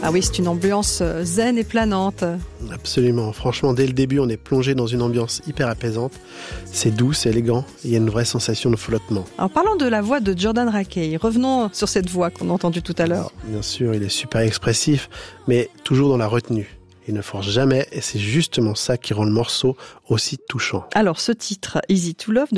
Ah oui, c'est une ambiance zen et planante. Absolument. Franchement, dès le début, on est plongé dans une ambiance hyper apaisante. C'est doux, c'est élégant. Il y a une vraie sensation de flottement. Alors parlons de la voix de Jordan Rakei. Revenons sur cette voix qu'on a entendue tout à l'heure. Bien sûr, il est super expressif, mais toujours dans la retenue. Il ne force jamais et c'est justement ça qui rend le morceau aussi touchant. Alors ce titre, Easy to Love,